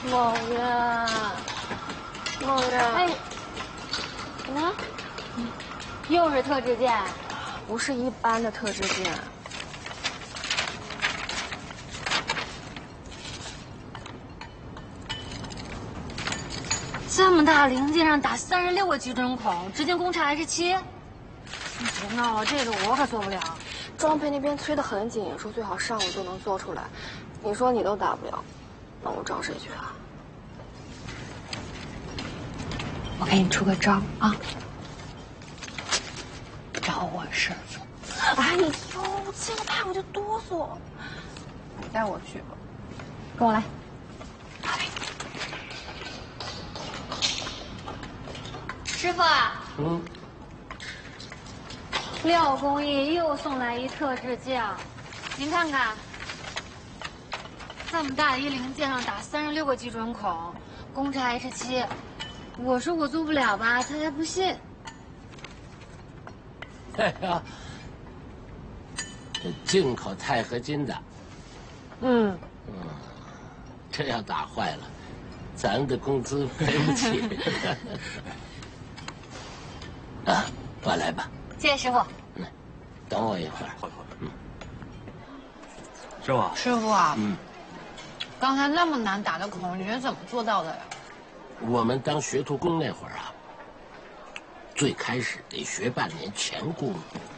某人，某人，哎，什么？又是特制件？ 不是一般的特制件。 这么大零件上打36个集针孔，直径公差H7。你别闹了，这个我可做不了。 装配那边催得很紧，说最好上午就能做出来。你说你都打不了，那我找谁去啊？ 我给你出个招啊，找我师傅。 哎呦，见了他我就哆嗦。你带我去吧， 跟我来。师傅啊，廖工艺又送来一特制件，您看看，这么大的一零件上打36个基准孔，公差H7。我说我做不了吧，他还不信。 哎呀，这进口钛合金的，这要打坏了，咱的工资赔不起。啊，我来吧。 谢谢师傅。 等我一会儿。 会。师傅。 师傅啊，刚才那么难打的孔，你是怎么做到的呀？ 我们当学徒工那会儿啊，最开始得学半年钳工，